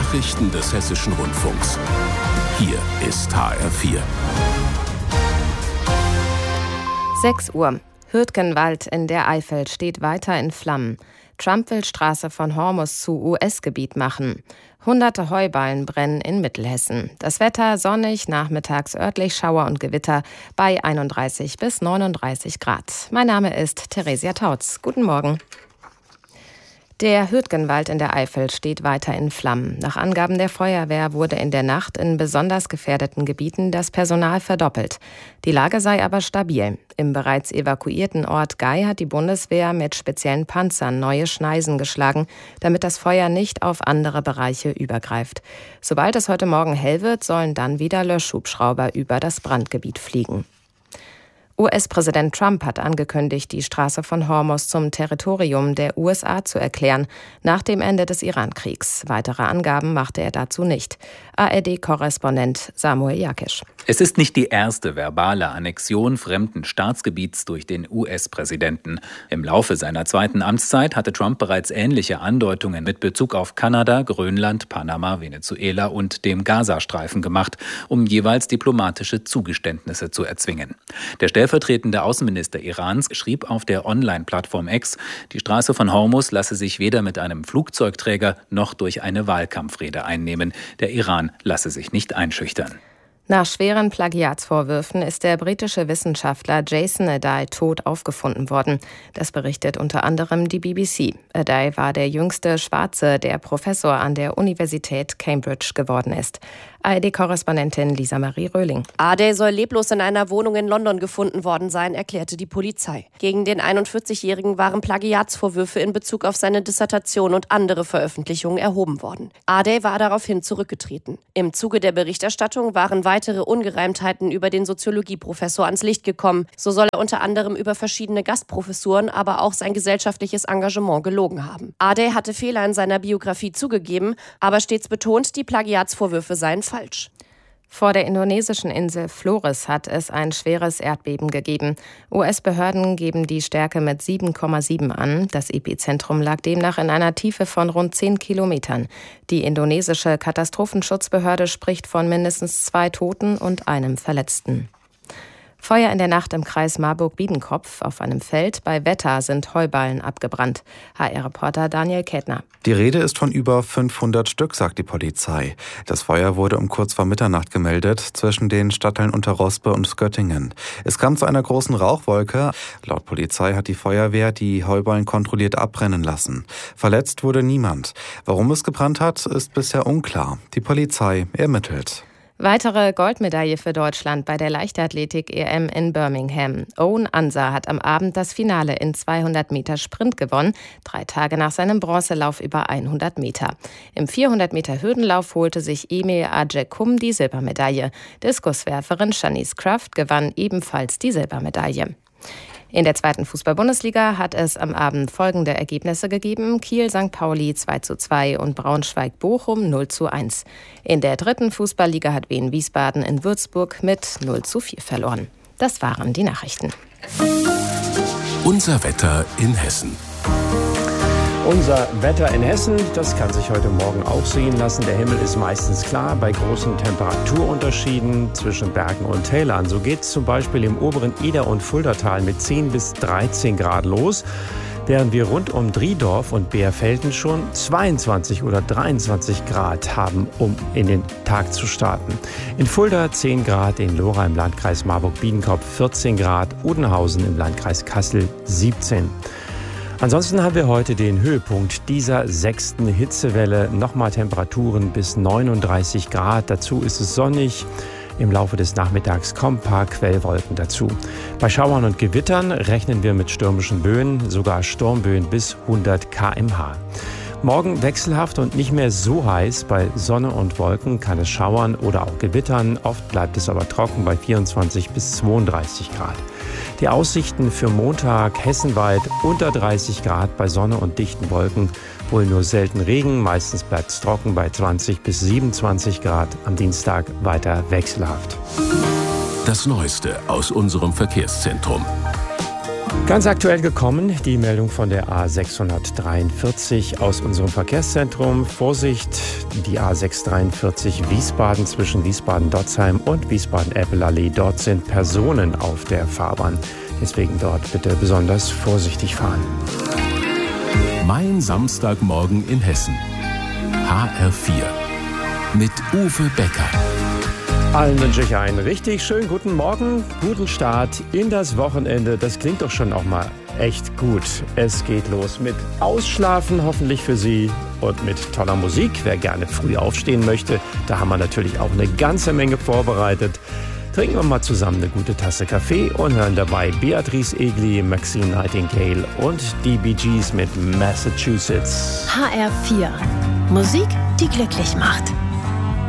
Nachrichten des Hessischen Rundfunks. Hier ist HR4. 6 Uhr. Hürtgenwald in der Eifel steht weiter in Flammen. Trump will Straße von Hormuz zu US-Gebiet machen. Hunderte Heuballen brennen in Mittelhessen. Das Wetter sonnig, nachmittags örtlich Schauer und Gewitter bei 31 bis 39 Grad. Mein Name ist Theresia Tautz. Guten Morgen. Der Hürtgenwald in der Eifel steht weiter in Flammen. Nach Angaben der Feuerwehr wurde in der Nacht in besonders gefährdeten Gebieten das Personal verdoppelt. Die Lage sei aber stabil. Im bereits evakuierten Ort Gei hat die Bundeswehr mit speziellen Panzern neue Schneisen geschlagen, damit das Feuer nicht auf andere Bereiche übergreift. Sobald es heute Morgen hell wird, sollen dann wieder Löschhubschrauber über das Brandgebiet fliegen. US-Präsident Trump hat angekündigt, die Straße von Hormuz zum Territorium der USA zu erklären, nach dem Ende des Iran-Kriegs. Weitere Angaben machte er dazu nicht. ARD-Korrespondent Samuel Jakisch. Es ist nicht die erste verbale Annexion fremden Staatsgebiets durch den US-Präsidenten. Im Laufe seiner zweiten Amtszeit hatte Trump bereits ähnliche Andeutungen mit Bezug auf Kanada, Grönland, Panama, Venezuela und dem Gazastreifen gemacht, um jeweils diplomatische Zugeständnisse zu erzwingen. Der stellvertretende Außenminister Irans schrieb auf der Online-Plattform X, die Straße von Hormuz lasse sich weder mit einem Flugzeugträger noch durch eine Wahlkampfrede einnehmen. Der Iran lasse sich nicht einschüchtern. Nach schweren Plagiatsvorwürfen ist der britische Wissenschaftler Jason Adai tot aufgefunden worden. Das berichtet unter anderem die BBC. Adai war der jüngste Schwarze, der Professor an der Universität Cambridge geworden ist. ARD-Korrespondentin Lisa Marie Röhling. Adai soll leblos in einer Wohnung in London gefunden worden sein, erklärte die Polizei. Gegen den 41-Jährigen waren Plagiatsvorwürfe in Bezug auf seine Dissertation und andere Veröffentlichungen erhoben worden. Adai war daraufhin zurückgetreten. Im Zuge der Berichterstattung waren weitere Ungereimtheiten über den Soziologieprofessor ans Licht gekommen. So soll er unter anderem über verschiedene Gastprofessuren, aber auch sein gesellschaftliches Engagement gelogen haben. Adai hatte Fehler in seiner Biografie zugegeben, aber stets betont, die Plagiatsvorwürfe seien falsch. Vor der indonesischen Insel Flores hat es ein schweres Erdbeben gegeben. US-Behörden geben die Stärke mit 7,7 an. Das Epizentrum lag demnach in einer Tiefe von rund 10 Kilometern. Die indonesische Katastrophenschutzbehörde spricht von mindestens 2 Toten und einem Verletzten. Feuer in der Nacht im Kreis Marburg-Biedenkopf. Auf einem Feld bei Wetter sind Heuballen abgebrannt. HR-Reporter Daniel Kätner. Die Rede ist von über 500 Stück, sagt die Polizei. Das Feuer wurde um kurz vor Mitternacht gemeldet zwischen den Stadtteilen Unterrospe und Göttingen. Es kam zu einer großen Rauchwolke. Laut Polizei hat die Feuerwehr die Heuballen kontrolliert abbrennen lassen. Verletzt wurde niemand. Warum es gebrannt hat, ist bisher unklar. Die Polizei ermittelt. Weitere Goldmedaille für Deutschland bei der Leichtathletik-EM in Birmingham. Owen Ansa hat am Abend das Finale in 200 Meter Sprint gewonnen, 3 Tage nach seinem Bronzelauf über 100 Meter. Im 400 Meter Hürdenlauf holte sich Emil Ajekum die Silbermedaille. Diskuswerferin Shanice Kraft gewann ebenfalls die Silbermedaille. In der 2. Fußball-Bundesliga hat es am Abend folgende Ergebnisse gegeben. Kiel-St. Pauli 2:2 und Braunschweig-Bochum 0:1. In der 3. Fußballliga hat Wien Wiesbaden in Würzburg mit 0:4 verloren. Das waren die Nachrichten. Unser Wetter in Hessen. Unser Wetter in Hessen, das kann sich heute Morgen auch sehen lassen. Der Himmel ist meistens klar bei großen Temperaturunterschieden zwischen Bergen und Tälern. So geht es zum Beispiel im oberen Eder- und Fuldatal mit 10 bis 13 Grad los, während wir rund um Driedorf und Beerfelden schon 22 oder 23 Grad haben, um in den Tag zu starten. In Fulda 10 Grad, in Lora im Landkreis Marburg-Biedenkopf 14 Grad, Odenhausen im Landkreis Kassel 17. Ansonsten haben wir heute den Höhepunkt dieser 6. Hitzewelle. Nochmal Temperaturen bis 39 Grad. Dazu ist es sonnig. Im Laufe des Nachmittags kommen ein paar Quellwolken dazu. Bei Schauern und Gewittern rechnen wir mit stürmischen Böen, sogar Sturmböen bis 100 km/h. Morgen wechselhaft und nicht mehr so heiß. Bei Sonne und Wolken kann es schauern oder auch gewittern. Oft bleibt es aber trocken bei 24 bis 32 Grad. Die Aussichten für Montag hessenweit unter 30 Grad bei Sonne und dichten Wolken. Wohl nur selten Regen, meistens bleibt es trocken bei 20 bis 27 Grad. Am Dienstag weiter wechselhaft. Das Neueste aus unserem Verkehrszentrum. Ganz aktuell gekommen, die Meldung von der A643 aus unserem Verkehrszentrum. Vorsicht, die A643 Wiesbaden zwischen Wiesbaden-Dotzheim und Wiesbaden-Eppelallee. Dort sind Personen auf der Fahrbahn. Deswegen dort bitte besonders vorsichtig fahren. Mein Samstagmorgen in Hessen. HR4 mit Uwe Becker. Allen wünsche ich einen richtig schönen guten Morgen, guten Start in das Wochenende. Das klingt doch schon auch mal echt gut. Es geht los mit Ausschlafen, hoffentlich für Sie, und mit toller Musik. Wer gerne früh aufstehen möchte, da haben wir natürlich auch eine ganze Menge vorbereitet. Trinken wir mal zusammen eine gute Tasse Kaffee und hören dabei Beatrice Egli, Maxine Nightingale und die Bee Gees mit Massachusetts. HR4. Musik, die glücklich macht.